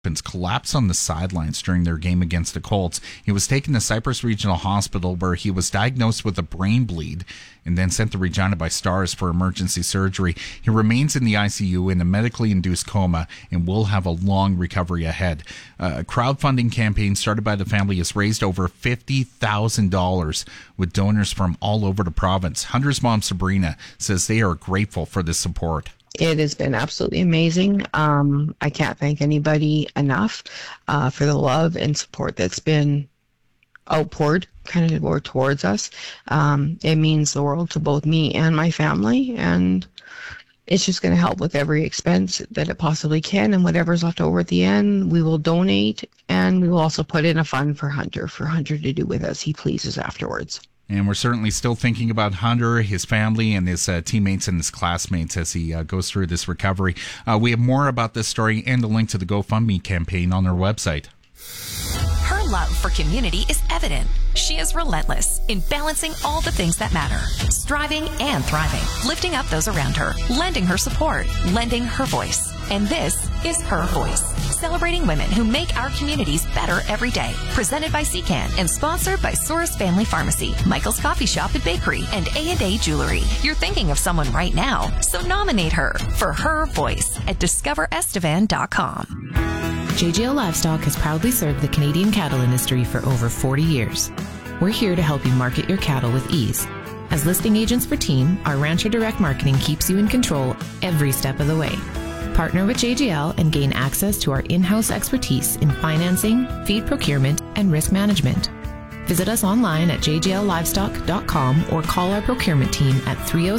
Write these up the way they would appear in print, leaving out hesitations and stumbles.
collapsed on the sidelines during their game against the Colts. He was taken to Cypress Regional Hospital where he was diagnosed with a brain bleed and then sent to Regina by Stars for emergency surgery. He remains in the ICU in a medically induced coma and will have a long recovery ahead. A crowdfunding campaign started by the family has raised over $50,000 with donors from all over the province. Hunter's mom, Sabrina, says they are grateful for the support. It has been absolutely amazing. I can't thank anybody enough for the love and support that's been outpoured kind of towards us. It means the world to both me and my family, and it's just going to help with every expense that it possibly can, and whatever's left over at the end, we will donate, and we will also put in a fund for Hunter to do with as he pleases afterwards. And we're certainly still thinking about Hunter, his family, and his teammates and his classmates as he goes through this recovery. We have more about this story and a link to the GoFundMe campaign on our website. Her love for community is evident. She is relentless in balancing all the things that matter, striving and thriving, lifting up those around her, lending her support, lending her voice. And this is Her Voice, celebrating women who make our communities better every day. Presented by CCAN and sponsored by Source Family Pharmacy, Michael's Coffee Shop and Bakery, and A&A Jewelry. You're thinking of someone right now, so nominate her for Her Voice at discoverestevan.com. JGL Livestock has proudly served the Canadian cattle industry for over 40 years. We're here to help you market your cattle with ease. As listing agents for Team, our Rancher Direct Marketing keeps you in control every step of the way. Partner with JGL and gain access to our in-house expertise in financing, feed procurement, and risk management. Visit us online at jgllivestock.com or call our procurement team at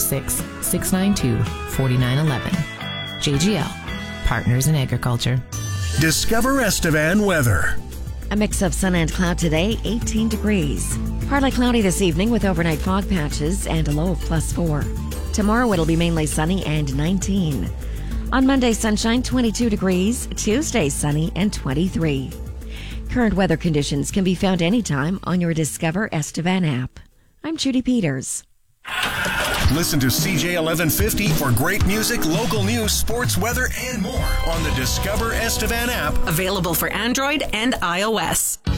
306-692-4911. JGL, Partners in Agriculture. Discover Estevan weather. A mix of sun and cloud today, 18 degrees. Partly cloudy this evening with overnight fog patches and a low of +4. Tomorrow it'll be mainly sunny and 19. On Monday, sunshine, 22 degrees. Tuesday, sunny and 23. Current weather conditions can be found anytime on your Discover Estevan app. I'm Judy Peters. Listen to CJ 1150 for great music, local news, sports, weather, and more on the Discover Estevan app. Available for Android and iOS.